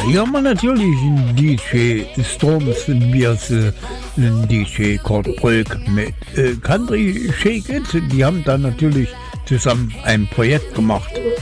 hier haben wir natürlich einen DJ Storms, einen DJ Kurt Brück mit Country Shake It. Die haben dann natürlich zusammen ein Projekt gemacht.